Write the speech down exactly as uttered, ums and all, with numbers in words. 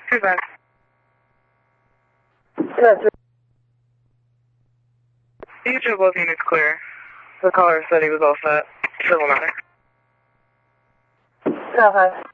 Too bad. Yes, Each of both units clear. The caller said he was all set. Civil matter. okay.